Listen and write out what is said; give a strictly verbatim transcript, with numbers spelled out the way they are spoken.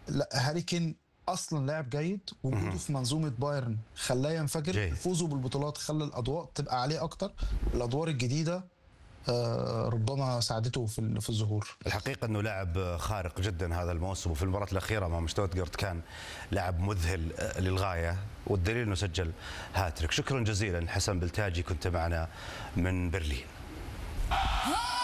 لا، هاري كين اصلا لاعب جيد، وجوده في منظومه بايرن خلاه ينفجر. جيد. فوزه بالبطولات خلى الاضواء تبقى عليه اكتر. الادوار الجديده آه، ربما ساعدته في ال- في الظهور. الحقيقة أنه لاعب خارق جدا هذا الموسم، وفي المباراة الأخيرة أمام شتوتغارت كان لاعب مذهل للغاية، والدليل أنه سجل هاتريك. شكرا جزيلا حسن بلتاجي، كنت معنا من برلين.